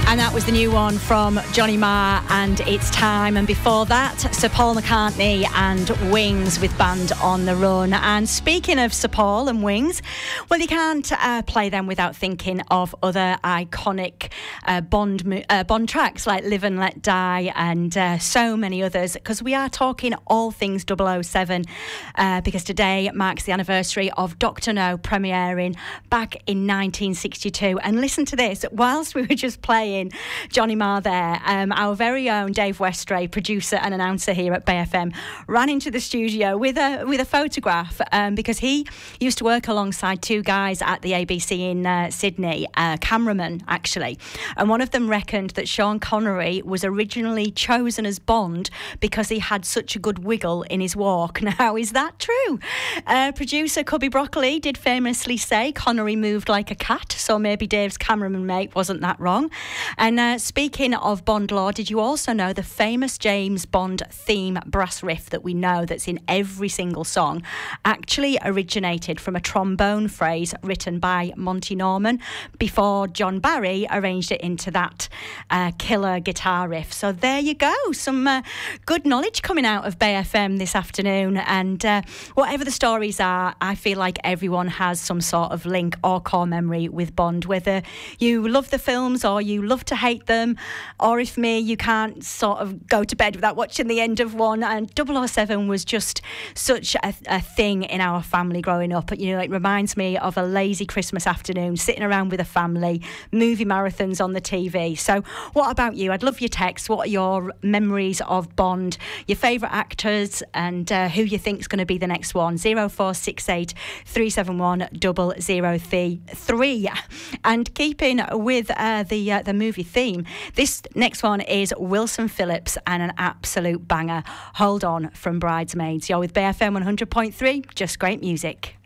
And that was the new one from Johnny Marr and It's Time. And before that, Sir Paul McCartney and Wings with Band on the Run. And speaking of Sir Paul and Wings, well, you can't play them without thinking of other iconic Bond tracks like Live and Let Die and so many others, because we are talking all things 007 because today marks the anniversary of Dr. No premiering back in 1962. And listen to this, whilst we were just playing Johnny Marr there, our very own Dave Westray, producer and announcer here at Bay FM, ran into the studio with a photograph because he used to work alongside two guys at the ABC in Sydney, cameramen actually, and one of them reckoned that Sean Connery was originally chosen as Bond because he had such a good wiggle in his walk. Now, is that true? Producer Cubby Broccoli did famously say Connery moved like a cat, so maybe Dave's cameraman mate wasn't that wrong. And speaking of Bond lore, did you also know the famous James Bond theme brass riff that we know that's in every single song actually originated from a trombone phrase written by Monty Norman before John Barry arranged it into that killer guitar riff? So there you go, some good knowledge coming out of Bay FM this afternoon. And whatever the stories are, I feel like everyone has some sort of link or core memory with Bond, whether you love the films or you love to hate them, or if me, you can't sort of go to bed without watching the end of one. And 007 was just such a thing in our family growing up. You know, it reminds me of a lazy Christmas afternoon, sitting around with a family, movie marathons on the TV. So what about you? I'd love your text. What are your memories of Bond, your favourite actors, and who you think's going to be the next one? 0468 371 0033. And keeping with the movie theme, this next one is Wilson Phillips and an absolute banger, Hold On from Bridesmaids. You're with BFM 100.3, just great music.